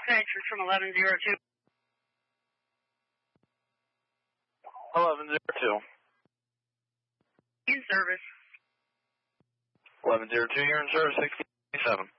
dispatcher from 1102. 1102. In service. 1102, you're in service 67.